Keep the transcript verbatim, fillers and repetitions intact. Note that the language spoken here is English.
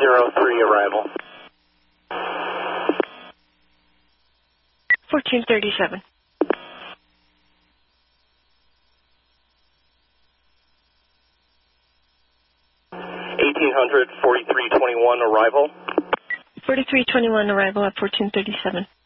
zero three arrival. fourteen thirty-seven. eighteen hundred, forty-three twenty-one arrival. forty-three twenty-one arrival at fourteen thirty-seven.